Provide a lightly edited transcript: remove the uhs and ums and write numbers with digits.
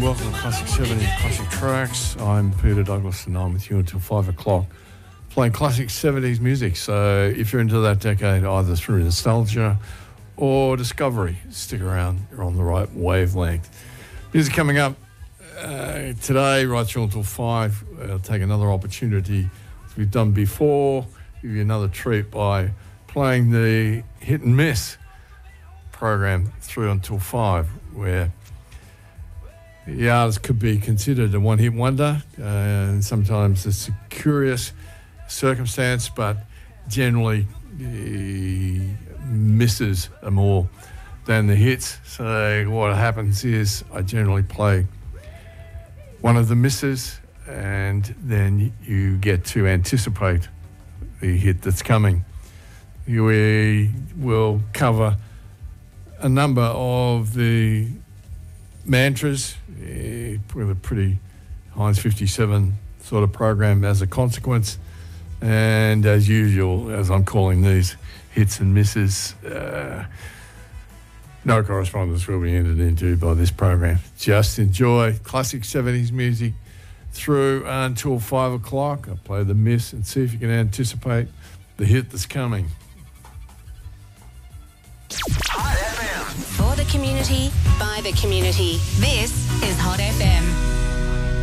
welcome to Classic 70s Classic Tracks. I'm Peter Douglas and I'm with you until 5 o'clock playing classic 70s music. So if you're into that decade, either through nostalgia or discovery, stick around, you're on the right wavelength. Music coming up today, right through until 5. I'll take another opportunity, as we've done before, give you another treat by playing the Hit and Miss program through until 5, where the artist could be considered a one-hit wonder, and sometimes it's a curious circumstance, but generally misses are more than the hits. So what happens is I generally play one of the misses, and then you get to anticipate the hit that's coming. We will cover a number of the mantras with a pretty Heinz 57 sort of program as a consequence, and as usual, as I'm calling these hits and misses, no correspondence will be entered into by this program. Just enjoy classic 70s music through until 5 o'clock. I'll play the miss and see if you can anticipate the hit that's coming. Hot FM. For the community, by the community. This is Hot FM.